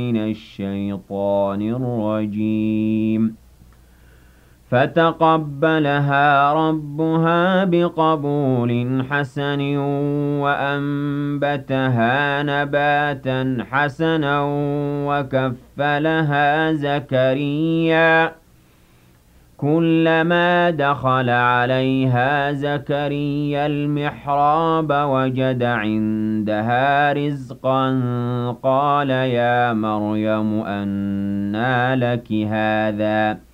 من الشيطان الرجيم فتقبلها ربها بقبول حسن وأنبتها نباتا حسنا وكفلها زكريا كلما دخل عليها زكريا المحراب وجد عندها رزقا قال يا مريم أنى لك هذا